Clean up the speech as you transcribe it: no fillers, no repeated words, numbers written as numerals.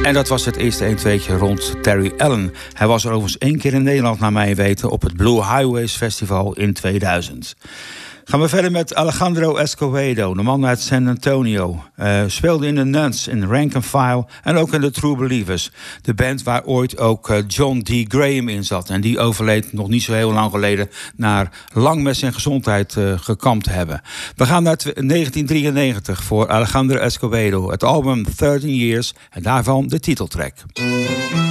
En dat was het eerste 1-2'tje rond Terry Allen. Hij was er overigens 1 keer in Nederland, naar mijn weten, op het Blue Highways Festival in 2000. Gaan we verder met Alejandro Escovedo, de man uit San Antonio. Speelde in de Nuns, in Rank and File en ook in de True Believers. De band waar ooit ook John D. Graham in zat. En die overleed nog niet zo heel lang geleden naar lang met zijn gezondheid gekampt hebben. We gaan naar 1993 voor Alejandro Escovedo. Het album 13 Years en daarvan de titeltrack.